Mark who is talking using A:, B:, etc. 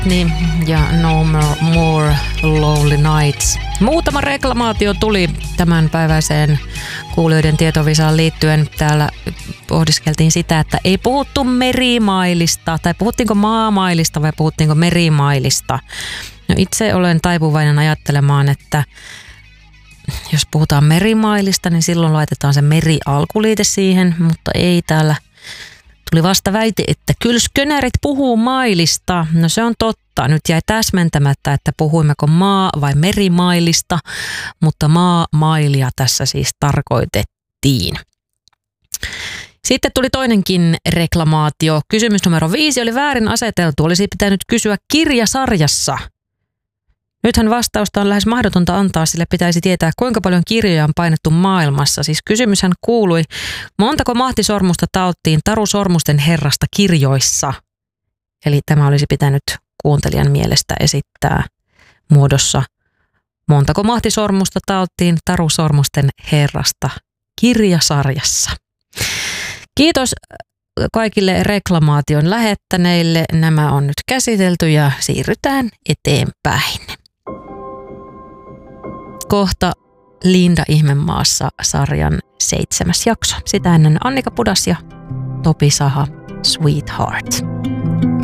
A: Whitney ja No More Lonely Nights. Muutama reklamaatio tuli tämänpäiväiseen kuulijoiden tietovisaan liittyen. Täällä pohdiskeltiin sitä, että ei puhuttu merimailista, tai puhuttiinko maamailista vai puhuttiinko merimailista. No itse olen taipuvainen ajattelemaan, että jos puhutaan merimailista, niin silloin laitetaan se meri-alkuliite siihen, mutta ei täällä. Tuli vasta väite, että kyllä skönärit puhuu mailista. No se on totta. Nyt jäi täsmentämättä, että puhuimmeko maa- vai merimailista, mutta maamailia tässä siis tarkoitettiin. Sitten tuli toinenkin reklamaatio. Kysymys numero 5 oli väärin aseteltu. Olisi pitänyt kysyä kirjasarjassa. Nythän vastausta on lähes mahdotonta antaa, sillä pitäisi tietää, kuinka paljon kirjoja on painettu maailmassa. Siis kysymyshän kuului, montako mahtisormusta taottiin Taru Sormusten herrasta kirjoissa? Eli tämä olisi pitänyt kuuntelijan mielestä esittää muodossa, montako mahtisormusta taottiin Taru Sormusten herrasta kirjasarjassa. Kiitos kaikille reklamaation lähettäneille. Nämä on nyt käsitelty ja siirrytään eteenpäin. Kohta Linda Ihmemaassa -sarjan 7. jakso. Sitä ennen Annika Pudas ja Topi Saha, Sweetheart.